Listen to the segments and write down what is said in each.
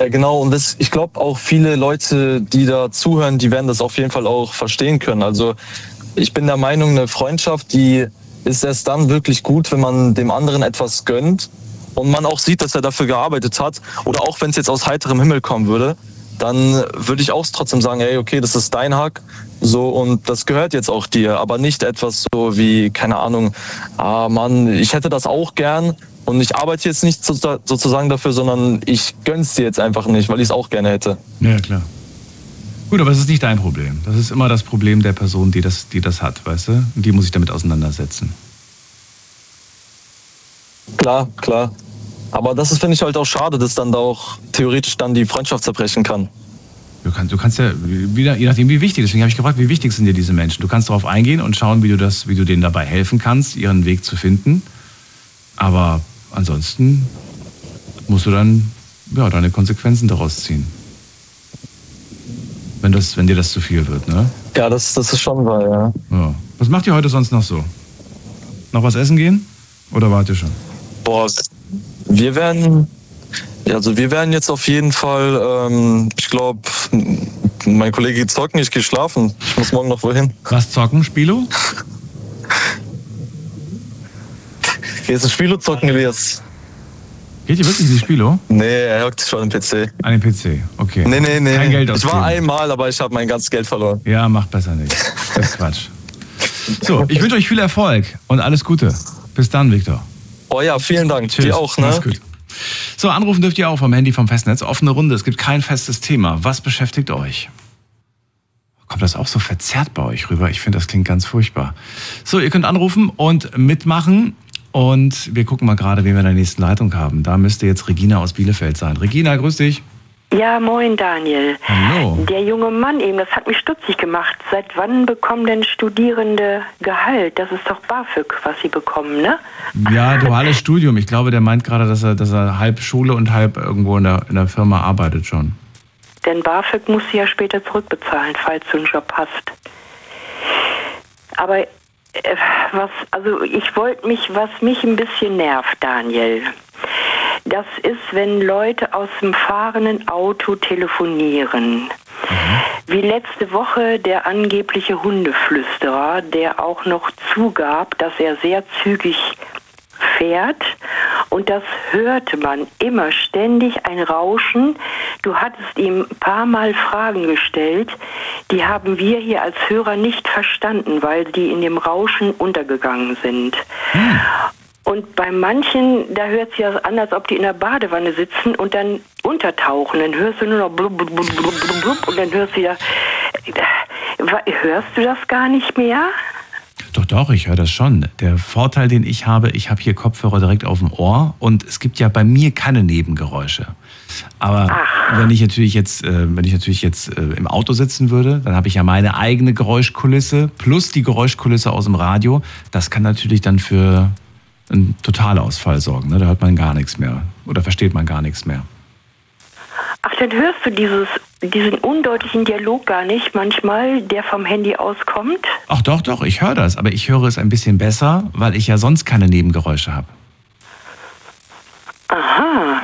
Ja, genau. Und ich glaube auch viele Leute, die da zuhören, die werden das auf jeden Fall auch verstehen können. Also ich bin der Meinung, eine Freundschaft, die ist erst dann wirklich gut, wenn man dem anderen etwas gönnt und man auch sieht, dass er dafür gearbeitet hat. Oder auch wenn es jetzt aus heiterem Himmel kommen würde, dann würde ich auch trotzdem sagen, ey, okay, das ist dein Hack, so, und das gehört jetzt auch dir, aber nicht etwas so wie, keine Ahnung, Mann, ich hätte das auch gern und ich arbeite jetzt nicht sozusagen dafür, sondern ich gönn's dir jetzt einfach nicht, weil ich es auch gerne hätte. Ja, klar. Gut, aber es ist nicht dein Problem. Das ist immer das Problem der Person, die das hat, weißt du? Und die muss sich damit auseinandersetzen. Klar. Aber das ist, finde ich, halt auch schade, dass dann da auch theoretisch dann die Freundschaft zerbrechen kann. Du kannst ja wieder, je nachdem wie wichtig, deswegen habe ich gefragt, wie wichtig sind dir diese Menschen? Du kannst darauf eingehen und schauen, wie du denen dabei helfen kannst, ihren Weg zu finden. Aber ansonsten musst du dann deine Konsequenzen daraus ziehen. Wenn dir das zu viel wird, ne? Ja, das ist schon wahr, ja. Was macht ihr heute sonst noch so? Noch was essen gehen? Oder wart ihr schon? Boah, wir werden jetzt auf jeden Fall, ich glaube, mein Kollege geht zocken, ich gehe schlafen. Ich muss morgen noch wohin. Was zocken, Spilo? Gehst du Spilo zocken, Elias? Geht ihr wirklich in die Spilo? Nee, er hockt schon am PC. An den PC, okay. Nee. Kein Geld ausgeben. Ich war einmal, aber ich habe mein ganzes Geld verloren. Ja, macht besser nicht. Das ist Quatsch. So, ich wünsche euch viel Erfolg und alles Gute. Bis dann, Viktor. Oh ja, vielen Dank. Tschüss. Dir auch, ne? Mach's gut. So, anrufen dürft ihr auch vom Handy, vom Festnetz. Offene Runde, es gibt kein festes Thema. Was beschäftigt euch? Kommt das auch so verzerrt bei euch rüber? Ich finde, das klingt ganz furchtbar. So, ihr könnt anrufen und mitmachen. Und wir gucken mal gerade, wen wir in der nächsten Leitung haben. Da müsste jetzt Regina aus Bielefeld sein. Regina, grüß dich. Ja, moin Daniel. Hallo. Der junge Mann eben, das hat mich stutzig gemacht. Seit wann bekommen denn Studierende Gehalt? Das ist doch BAföG, was sie bekommen, ne? Ja, duales Studium. Ich glaube, der meint gerade, dass er halb Schule und halb irgendwo in der Firma arbeitet schon. Denn BAföG musst du ja später zurückbezahlen, falls du einen Job hast. Aber was mich ein bisschen nervt, Daniel, das ist, wenn Leute aus dem fahrenden Auto telefonieren. Wie letzte Woche der angebliche Hundeflüsterer, der auch noch zugab, dass er sehr zügig fährt, und das hörte man immer ständig, ein Rauschen. Du hattest ihm ein paar Mal Fragen gestellt, die haben wir hier als Hörer nicht verstanden, weil die in dem Rauschen untergegangen sind. Und bei manchen, da hört es ja an, als ob die in der Badewanne sitzen und dann untertauchen. Dann hörst du nur noch blub, blub, blub, blub, blub, und dann hörst du wieder... Hörst du das gar nicht mehr? Doch, ich höre das schon. Der Vorteil, den ich habe hier Kopfhörer direkt auf dem Ohr und es gibt ja bei mir keine Nebengeräusche. Aber wenn ich natürlich jetzt im Auto sitzen würde, dann habe ich ja meine eigene Geräuschkulisse plus die Geräuschkulisse aus dem Radio. Das kann natürlich dann für einen Totalausfall sorgen. Ne? Da hört man gar nichts mehr oder versteht man gar nichts mehr. Ach, dann hörst du diesen undeutlichen Dialog gar nicht manchmal, der vom Handy auskommt? Ach doch, ich höre das. Aber ich höre es ein bisschen besser, weil ich ja sonst keine Nebengeräusche habe. Aha.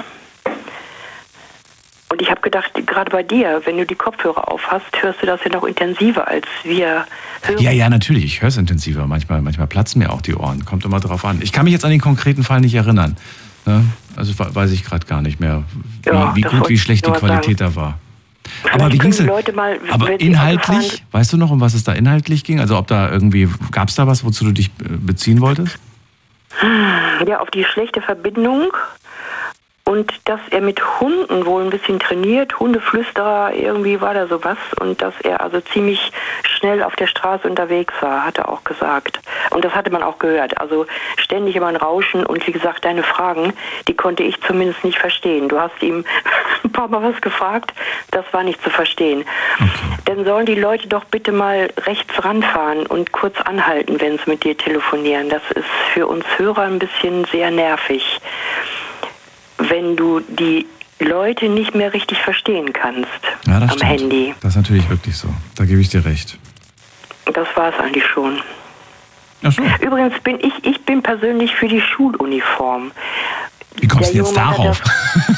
Und ich habe gedacht, gerade bei dir, wenn du die Kopfhörer aufhast, hörst du das ja noch intensiver als wir hören. Ja, natürlich. Ich höre es intensiver. Manchmal platzen mir auch die Ohren. Kommt immer drauf an. Ich kann mich jetzt an den konkreten Fall nicht erinnern. Ne? Also weiß ich gerade gar nicht mehr, wie gut, wie schlecht die Qualität da war. Aber wie ging's denn? Aber inhaltlich, weißt du noch, um was es da inhaltlich ging? Also gab es da was, wozu du dich beziehen wolltest? Ja, auf die schlechte Verbindung. Und dass er mit Hunden wohl ein bisschen trainiert, Hundeflüsterer, irgendwie war da sowas. Und dass er also ziemlich schnell auf der Straße unterwegs war, hat er auch gesagt. Und das hatte man auch gehört. Also ständig immer ein Rauschen. Und wie gesagt, deine Fragen, die konnte ich zumindest nicht verstehen. Du hast ihm ein paar Mal was gefragt, das war nicht zu verstehen. Okay. Dann sollen die Leute doch bitte mal rechts ranfahren und kurz anhalten, wenn sie mit dir telefonieren. Das ist für uns Hörer ein bisschen sehr nervig, wenn du die Leute nicht mehr richtig verstehen kannst am stimmt. Handy. Das ist natürlich wirklich so. Da gebe ich dir recht. Das war es eigentlich schon. Ach so. Übrigens bin ich bin persönlich für die Schuluniform. Wie kommst du jetzt darauf?